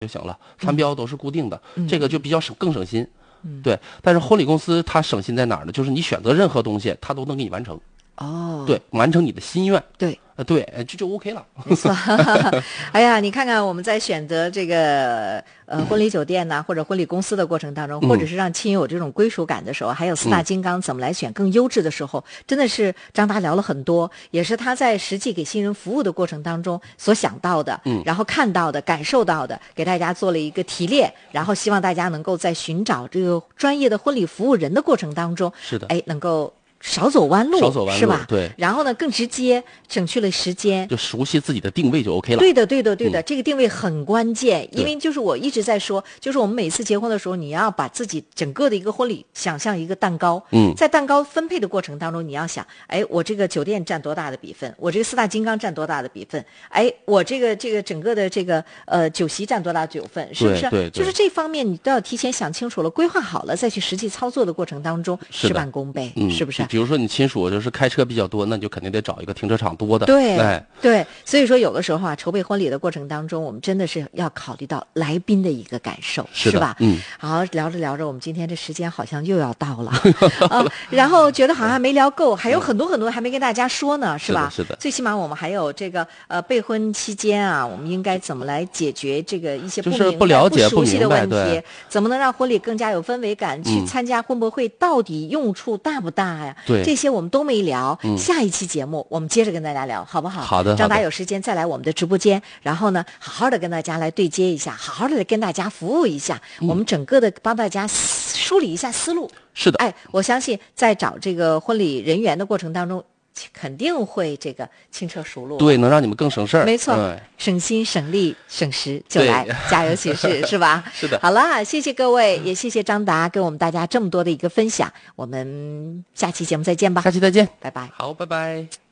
就行了，餐标都是固定的，这个就比较更省心。对，但是婚礼公司它省心在哪儿呢？就是你选择任何东西，它都能给你完成。 哦， 对，完成你的心愿。 对。 对，这就 OK 了。 没错，哎呀，你看看我们在选择这个婚礼酒店呐，或者婚礼公司的过程当中，或者是让亲友有这种归属感的时候，还有四大金刚怎么来选更优质的时候，真的是张达聊了很多，也是他在实际给新人服务的过程当中所想到的，然后看到的、感受到的，给大家做了一个提炼，然后希望大家能够在寻找这个专业的婚礼服务人的过程当中， 是的， 哎，能够少走弯路，是吧？ 对。 然后呢，更直接，省去了时间， 就熟悉自己的定位就 OK 了。 对的，对的，对的，这个定位很关键，因为就是我一直在说，就是我们每次结婚的时候，你要把自己整个的一个婚礼想象一个蛋糕，在蛋糕分配的过程当中，你要想，哎，我这个酒店占多大的比分，我这个四大金刚占多大的比分，哎，我这个整个的这个酒席占多大的酒分，是不是？ 对， 就是这方面你都要提前想清楚了，规划好了，再去实际操作的过程当中事半功倍，是不是？ 比如说你亲属就是开车比较多，那你就肯定得找一个停车场多的。 对， 哎， 对，所以说有的时候啊，筹备婚礼的过程当中，我们真的是要考虑到来宾的一个感受，是吧？好，聊着聊着，我们今天这时间好像又要到了然后觉得好像还没聊够，还有很多很多还没跟大家说呢，是吧？ 是的。 最起码我们还有这个备婚期间啊，我们应该怎么来解决这个一些就是不了解、 不熟悉的问题， 怎么能让婚礼更加有氛围感？去参加婚博会到底用处大不大呀？ 对， 这些我们都没聊。下一期节目我们接着跟大家聊，好不好？ 好的。 张达有时间再来我们的直播间，然后呢，好好的跟大家来对接一下，好好的来跟大家服务一下，我们整个的帮大家梳理一下思路。 是的， 哎，我相信在找这个婚礼人员的过程当中，肯定会这个轻车熟路， 对，能让你们更省事儿。 没错，省心省力省时就来，加油行事是吧？ 是的。 好了，谢谢各位，也谢谢张达跟我们大家这么多的一个分享，我们下期节目再见吧。 下期再见， 拜拜。 好，拜拜。